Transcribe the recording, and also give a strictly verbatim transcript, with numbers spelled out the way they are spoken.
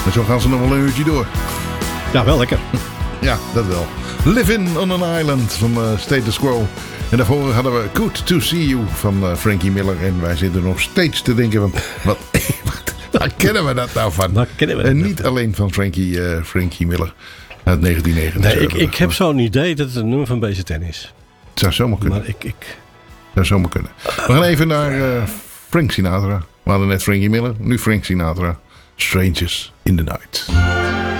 En zo gaan ze nog wel een uurtje door. Ja, wel lekker. Ja, dat wel. Living on an Island van uh, Status Quo. En daarvoor hadden we Good to See You van uh, Frankie Miller. En wij zitten nog steeds te denken van... Wat, wat, waar kennen we dat nou van? Waar kennen we dat en nou niet van? alleen van Frankie, uh, Frankie Miller uit negentien negenenzeventig. Nee, ik, ik heb zo'n idee dat het een nummer van B Z N is. Het zou zomaar kunnen. Maar ik... ik... zou zomaar kunnen. We gaan even naar uh, Frank Sinatra. We hadden net Frankie Miller, nu Frank Sinatra. Strangers in the Night.